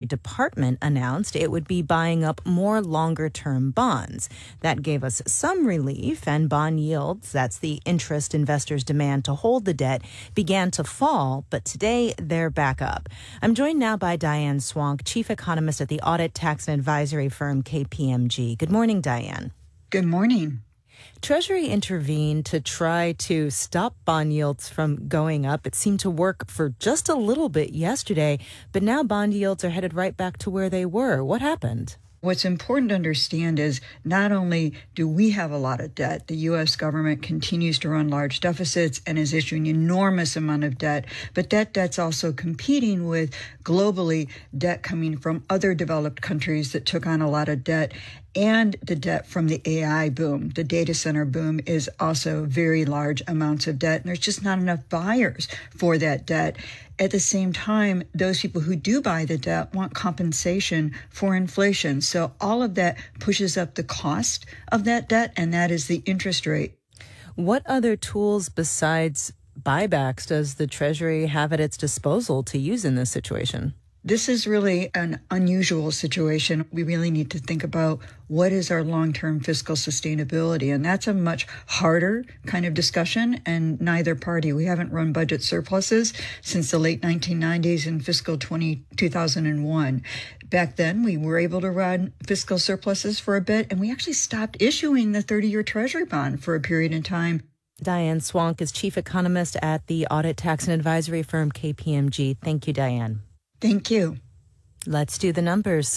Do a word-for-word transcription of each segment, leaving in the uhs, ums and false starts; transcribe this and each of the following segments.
Department announced it would be buying up more longer-term bonds. That gave us some relief, and bond yields, that's the interest investors demand to hold the debt, began to fall, but today they're back up. I'm joined now by Diane Swonk, chief economist at the audit, tax, and advisory firm K P M G. Good morning, Diane. Good morning. Treasury intervened to try to stop bond yields from going up. It seemed to work for just a little bit yesterday, but now bond yields are headed right back to where they were. What happened? What's important to understand is not only do we have a lot of debt, the U S government continues to run large deficits and is issuing enormous amount of debt, but that debt's also competing with globally debt coming from other developed countries that took on a lot of debt, and the debt from the A I boom. The data center boom is also very large amounts of debt, and there's just not enough buyers for that debt. At the same time, those people who do buy the debt want compensation for inflation. So all of that pushes up the cost of that debt, and that is the interest rate. What other tools besides buybacks does the Treasury have at its disposal to use in this situation? This is really an unusual situation. We really need to think about what is our long-term fiscal sustainability, and that's a much harder kind of discussion, and neither party. We haven't run budget surpluses since the late nineteen nineties and fiscal two thousand one. Back then, we were able to run fiscal surpluses for a bit, and we actually stopped issuing the thirty-year Treasury bond for a period of time. Diane Swonk is chief economist at the audit, tax, and advisory firm K P M G. Thank you, Diane. Thank you. Let's do the numbers.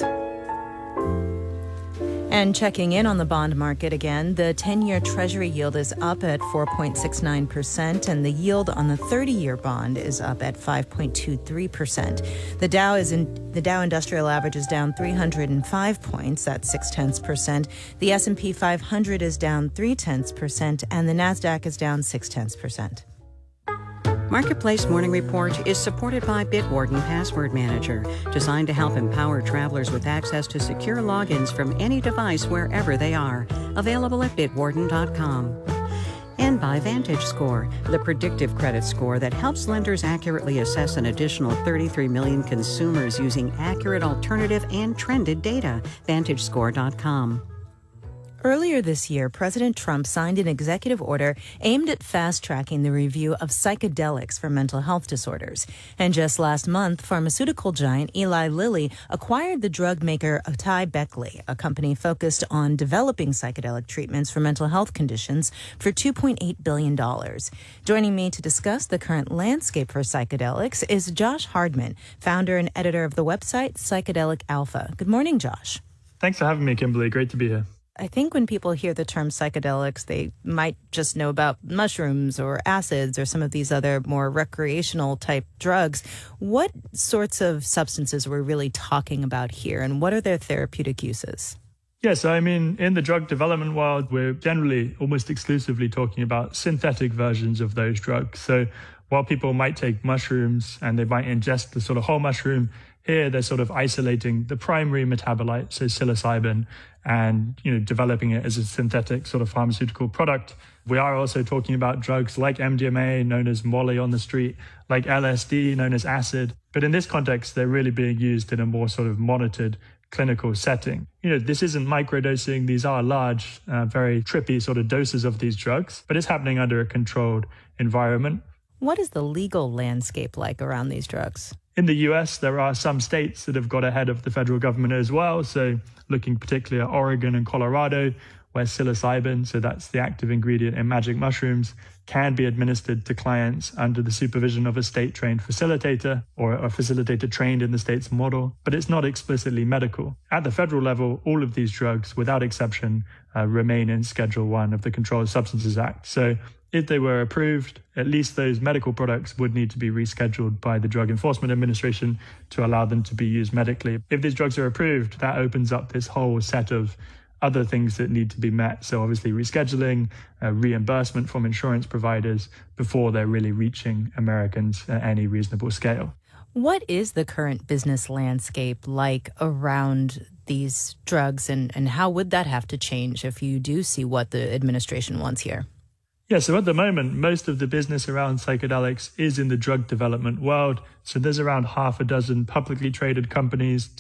And checking in on the bond market again, the ten-year Treasury yield is up at four point six nine percent, and the yield on the thirty-year bond is up at five point two three percent. The Dow is in the Dow Industrial Average is down three hundred five points, that's six tenths percent. The S and P five hundred is down three tenths percent, and the Nasdaq is down six tenths percent. Marketplace Morning Report is supported by Bitwarden Password Manager, designed to help empower travelers with access to secure logins from any device wherever they are. Available at bitwarden dot com. And by VantageScore, the predictive credit score that helps lenders accurately assess an additional thirty-three million consumers using accurate alternative and trended data. vantage score dot com. Earlier this year, President Trump signed an executive order aimed at fast-tracking the review of psychedelics for mental health disorders. And just last month, pharmaceutical giant Eli Lilly acquired the drug maker AtaiBeckley, a company focused on developing psychedelic treatments for mental health conditions, for two point eight billion dollars. Joining me to discuss the current landscape for psychedelics is Josh Hardman, founder and editor of the website Psychedelic Alpha. Good morning, Josh. Thanks for having me, Kimberly. Great to be here. I think when people hear the term psychedelics, they might just know about mushrooms or acids or some of these other more recreational type drugs. What sorts of substances we're really talking about here, and what are their therapeutic uses? Yes, I mean, in the drug development world, we're generally almost exclusively talking about synthetic versions of those drugs. So while people might take mushrooms and they might ingest the sort of whole mushroom, here they're sort of isolating the primary metabolite, so psilocybin, and you know developing it as a synthetic sort of pharmaceutical product. We are also talking about drugs like M D M A, known as Molly on the street, like L S D, known as acid. But in this context, they're really being used in a more sort of monitored clinical setting. You know, this isn't microdosing. These are large, uh, very trippy sort of doses of these drugs, but it's happening under a controlled environment. What is the legal landscape like around these drugs? In the U S, there are some states that have got ahead of the federal government as well. So looking particularly at Oregon and Colorado, where psilocybin, so that's the active ingredient in magic mushrooms, can be administered to clients under the supervision of a state-trained facilitator or a facilitator trained in the state's model, but it's not explicitly medical. At the federal level, all of these drugs, without exception, uh, remain in Schedule one of the Controlled Substances Act. So if they were approved, at least those medical products would need to be rescheduled by the Drug Enforcement Administration to allow them to be used medically. If these drugs are approved, that opens up this whole set of other things that need to be met. So obviously rescheduling, uh, reimbursement from insurance providers before they're really reaching Americans at any reasonable scale. What is the current business landscape like around these drugs, and, and how would that have to change if you do see what the administration wants here? Yeah, so at the moment, most of the business around psychedelics is in the drug development world. So there's around half a dozen publicly traded companies